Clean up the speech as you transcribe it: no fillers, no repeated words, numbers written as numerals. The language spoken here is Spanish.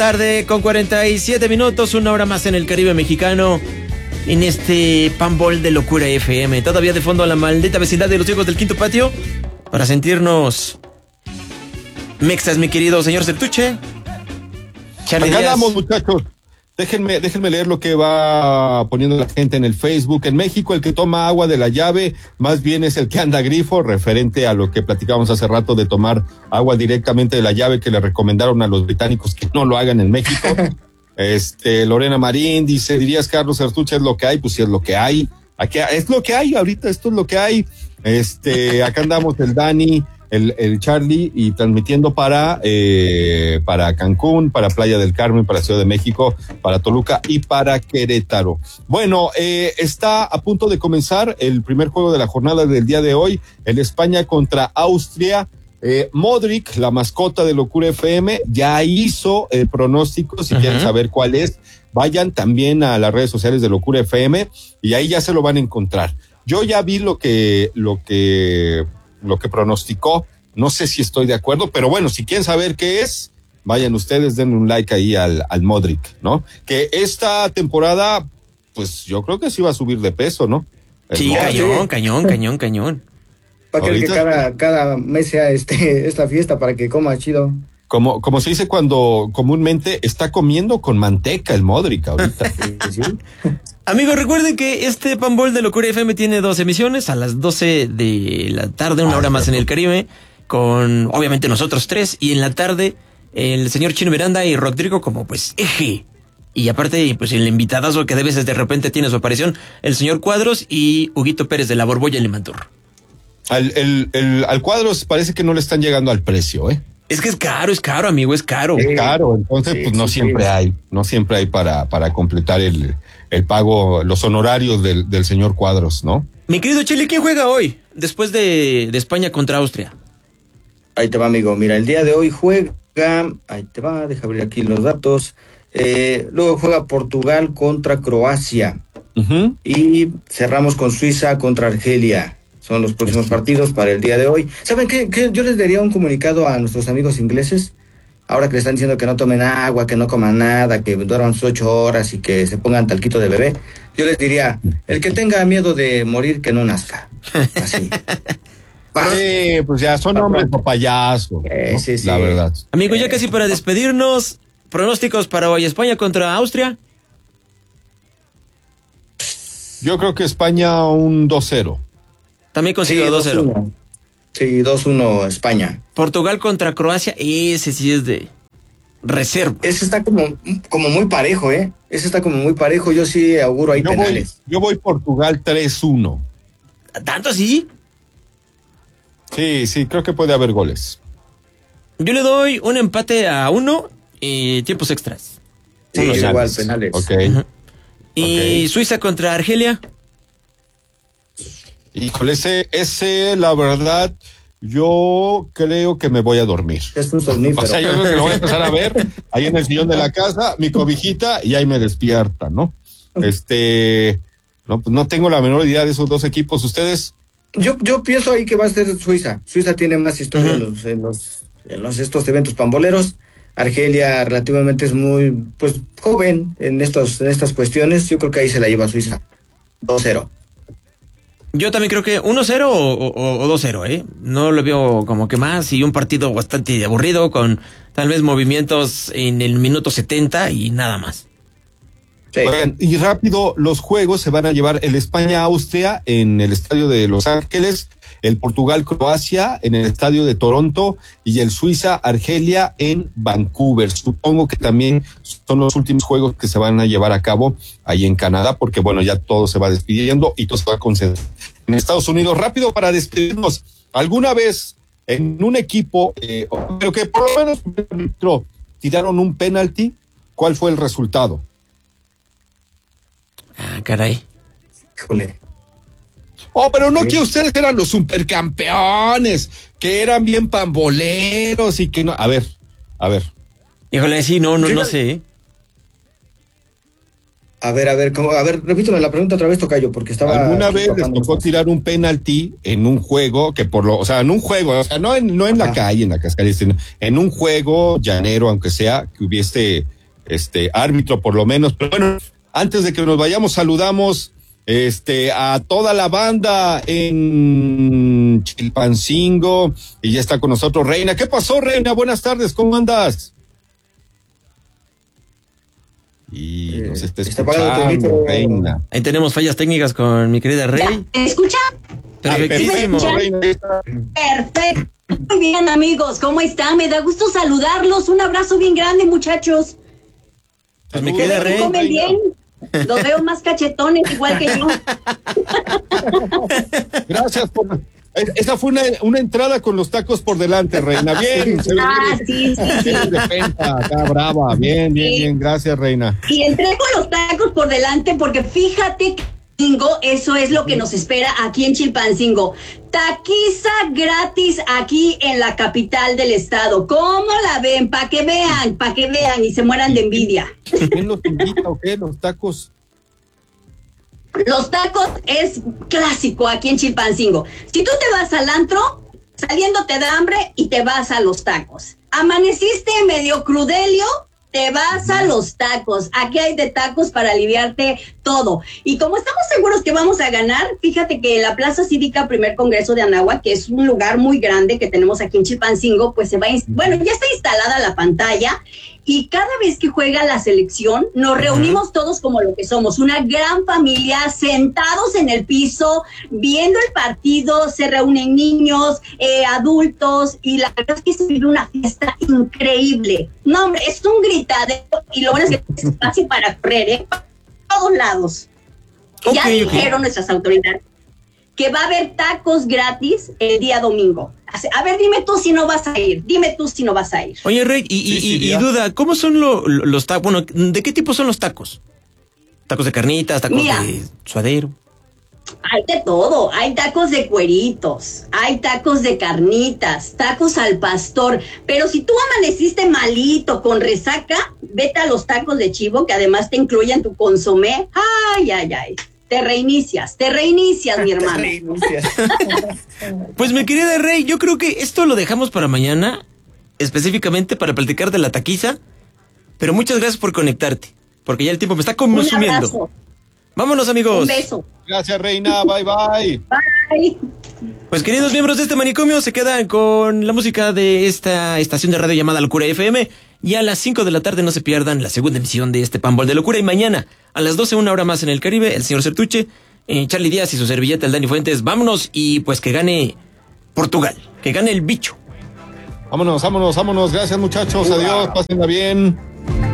Tarde con 47 minutos, una hora más en el Caribe mexicano, en este Panball de Locura FM. Todavía de fondo a la maldita vecindad de los hijos del quinto patio, para sentirnos mexas, mi querido señor Sertuche. Acá andamos, muchachos. Déjenme leer lo que va poniendo la gente en el Facebook. En México, el que toma agua de la llave, más bien es el que anda grifo, referente a lo que platicábamos hace rato de tomar agua directamente de la llave, que le recomendaron a los británicos que no lo hagan en México. Lorena Marín dice, dirías, Carlos Sertuche, es lo que hay. Pues sí, es lo que hay. Aquí es lo que hay ahorita, esto es lo que hay. Acá andamos el Dani, el Charlie, y transmitiendo para Cancún, para Playa del Carmen, para Ciudad de México, para Toluca y para Querétaro. Bueno, está a punto de comenzar el primer juego de la jornada del día de hoy, el España contra Austria. Modric, la mascota de Locura FM, ya hizo el pronóstico. Si quieren saber cuál es, vayan también a las redes sociales de Locura FM y ahí ya se lo van a encontrar. Yo ya vi lo que pronosticó. No sé si estoy de acuerdo, pero bueno, si quieren saber qué es, vayan ustedes, denle un like ahí al Modric, ¿no? Que esta temporada, pues yo creo que sí va a subir de peso, ¿no? Sí, cañón. Para que cada mes sea esta fiesta, para que coma chido. Como se dice cuando comúnmente, está comiendo con manteca el Modric ahorita. ¿Sí? Amigos, recuerden que este Panball de Locura FM tiene 2 emisiones, a las 12 de la tarde, una hora más en el Caribe, con obviamente nosotros 3, y en la tarde el señor Chino Miranda y Rodrigo como pues eje. Y aparte, pues el invitadazo que de veces de repente tiene su aparición, el señor Cuadros y Huguito Pérez de la Borbolla y Limantur. Al Cuadros parece que no le están llegando al precio, ¿eh? Es que es caro, amigo, es caro. Es caro, entonces pues no siempre hay para completar el pago, los honorarios del señor Cuadros, ¿no? Mi querido Chile, ¿quién juega hoy? Después de España contra Austria. Ahí te va, amigo. Mira, el día de hoy juega, ahí te va, deja abrir aquí los datos. Luego juega Portugal contra Croacia. Y cerramos con Suiza contra Argelia. Son los próximos partidos para el día de hoy. ¿Saben qué? Yo les daría un comunicado a nuestros amigos ingleses, ahora que le están diciendo que no tomen agua, que no coman nada, que duerman sus 8 horas y que se pongan talquito de bebé. Yo les diría, el que tenga miedo de morir, que no nazca. Así. Pues ya son hombres payasos, ¿no? Sí. La verdad. Amigo, ya casi para despedirnos, pronósticos para hoy, España contra Austria. Yo creo que España un 2-0. También consigo 2-0. Sí, 2-1 España. Portugal contra Croacia, ese sí es de reserva. Ese está como muy parejo, ¿eh? Ese está como muy parejo, yo sí auguro ahí penales. Yo voy Portugal 3-1. ¿Tanto así? Sí, creo que puede haber goles. Yo le doy un empate a 1 y tiempos extras. Sí, igual, penales. Ok. Y Suiza contra Argelia. Híjole, ese, la verdad, yo creo que me voy a dormir. Es un somnífero. O sea, yo creo que lo voy a empezar a ver ahí en el sillón de la casa, mi cobijita, y ahí me despierta, ¿no? No tengo la menor idea de esos dos equipos. ¿Ustedes? Yo pienso ahí que va a ser Suiza. Suiza tiene más historia en estos eventos pamboleros. Argelia relativamente es muy, pues, joven en estas cuestiones. Yo creo que ahí se la lleva Suiza. 2-0. Yo también creo que 1-0 o 2-0, ¿eh? No lo veo como que más, y un partido bastante aburrido con tal vez movimientos en el minuto 70 y nada más. Sí. Oigan, y rápido, los juegos se van a llevar el España-Austria en el estadio de Los Ángeles, el Portugal-Croacia en el estadio de Toronto y el Suiza-Argelia en Vancouver. Supongo que también son los últimos juegos que se van a llevar a cabo ahí en Canadá, porque bueno, ya todo se va despidiendo y todo se va a conceder en Estados Unidos. Rápido para despedirnos, ¿alguna vez en un equipo, pero que por lo menos tiraron un penalti? ¿Cuál fue el resultado? Ah, caray. Híjole. Pero no que ustedes eran los supercampeones, que eran bien pamboleros y que no. A ver. Híjole, sí, no sé. A ver, repíteme la pregunta otra vez, tocayo, porque estaba... ¿Alguna vez les tocó tirar un penalti en un juego no en la calle, en la cascada, sino en un juego llanero, aunque sea, que hubiese árbitro por lo menos? Pero bueno, antes de que nos vayamos, saludamos a toda la banda en Chilpancingo, y ya está con nosotros Reina. ¿Qué pasó, Reina? Buenas tardes, ¿cómo andas? Y nos está escuchando, Reina. Ahí tenemos fallas técnicas con mi querida Rey. ¿Me escuchan? Perfectísimo. Perfecto. Muy bien, amigos, ¿cómo están? Me da gusto saludarlos. Un abrazo bien grande, muchachos. Pues mi querida Rey. ¿Comen bien? Los veo más cachetones, igual que yo. Gracias por... Esa fue una entrada con los tacos por delante, Reina. Bien. Sí. Defensa, acá, brava. Bien, gracias, Reina. Y entré con los tacos por delante porque fíjate que eso es lo que nos espera aquí en Chilpancingo. Taquiza gratis aquí en la capital del estado. ¿Cómo la ven? Para que vean y se mueran de envidia. ¿Quién los invita o qué? Los tacos. Los tacos es clásico aquí en Chilpancingo. Si tú te vas al antro, saliendo te da hambre y te vas a los tacos. Amaneciste medio crudelio, te vas a los tacos. Aquí hay de tacos para aliviarte todo. Y como estamos seguros que vamos a ganar, fíjate que en la Plaza Cívica Primer Congreso de Anáhuac, que es un lugar muy grande que tenemos aquí en Chilpancingo, pues ya está instalada la pantalla. Y cada vez que juega la selección, nos reunimos todos como lo que somos, una gran familia, sentados en el piso, viendo el partido, se reúnen niños, adultos, y la verdad es que se vive una fiesta increíble. No, hombre, es un gritadero, y lo bueno es que es espacio para correr, para todos lados. Ya dijeron nuestras autoridades que va a haber tacos gratis el día domingo. A ver, dime tú si no vas a ir. Oye, Rey, y duda, ¿cómo son los tacos? Bueno, ¿de qué tipo son los tacos? ¿Tacos de carnitas, tacos de suadero? Hay de todo, hay tacos de cueritos, hay tacos de carnitas, tacos al pastor, pero si tú amaneciste malito, con resaca, vete a los tacos de chivo, que además te incluyen tu consomé. Ay. Te reinicias, mi hermano. Pues mi querida Rey, yo creo que esto lo dejamos para mañana, específicamente para platicar de la taquiza, pero muchas gracias por conectarte, porque ya el tiempo me está consumiendo. Un abrazo. Vámonos, amigos. Un beso. Gracias, Reina. Bye. Bye. Pues queridos miembros de este manicomio, se quedan con la música de esta estación de radio llamada Locura FM. Y a las 5 de la tarde no se pierdan la segunda emisión de este Pambol de Locura. Y mañana, a las 12, una hora más en el Caribe, el señor Sertuche, Charlie Díaz y su servilleta, el Dani Fuentes. Vámonos y pues que gane Portugal, que gane el bicho. Vámonos. Gracias, muchachos. Adiós, pásenla bien.